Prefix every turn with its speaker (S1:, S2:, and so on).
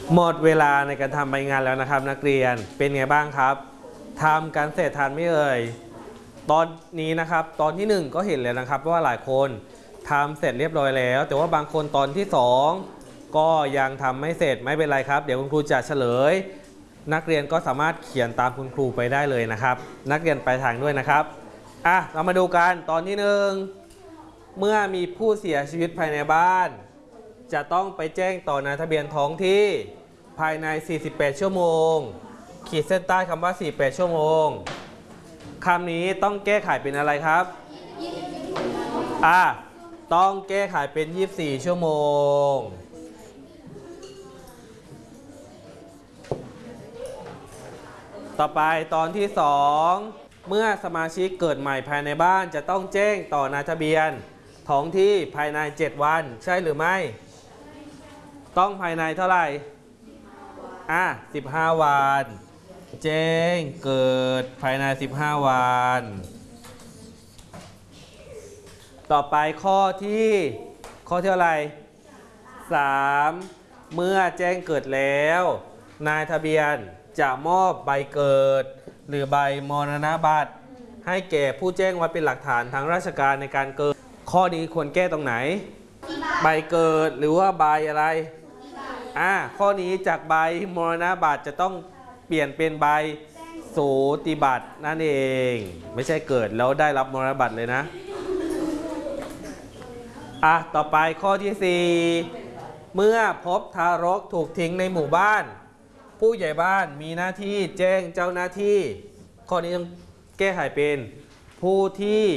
S1: หมดเวลาในการทำใบงานแล้วนะครับนักเรียนเป็นไงบ้างครับทำการเสร็จทันไม่เอ่ยตอนนี้นะครับตอนที่1ก็เห็นแล้วนะครับว่าหลายคนทำเสร็จเรียบร้อยแล้วแต่ว่าบางคนตอนที่2ก็ยังทำไม่เสร็จไม่เป็นไรครับเดี๋ยวคุณครูจะเฉลยนักเรียนก็สามารถเขียนตามคุณครูไปได้เลยนะครับนักเรียนไปทางด้วยนะครับเรามาดูกันตอนที่1เมื่อมีผู้เสียชีวิตภายในบ้านจะต้องไปแจ้งต่อนายทะเบียนท้องที่ภายใน48ชั่วโมงขีดเส้นใต้คำว่า48ชั่วโมงคำนี้ต้องแก้ไขเป็นอะไรครับต้องแก้ไขเป็น24ชั่วโมงต่อไปตอนที่2เมื่อสมาชิกเกิดใหม่ภายในบ้านจะต้องแจ้งต่อนายทะเบียนท้องที่ภายใน7วันใช่หรือไม่ต้องภายในเท่าไหร่15วันแจ้งเกิดภายใน15วันต่อไปข้อที่เท่าไหร่3เมื่อแจ้งเกิดแล้วนายทะเบียนจะมอบใบเกิดหรือใบมรณบัตรให้แก่ผู้แจ้งไว้เป็นหลักฐานทางราชการในการเกิดข้อนี้ควรแก้ตรงไหนใบเกิดหรือว่าใบอะไรข้อนี้จากใบมรณบัตรจะต้องเปลี่ยนเป็นใบสูติบัตรนั่นเองไม่ใช่เกิดแล้วได้รับมรณบัตรเลยนะต่อไปข้อที่4เมื่อพบทารกถูกทิ้งในหมู่บ้านผู้ใหญ่บ้านมีหน้าที่แจ้งเจ้าหน้าที่ข้อนี้ต้องแก้ไขเป็นผู้ที่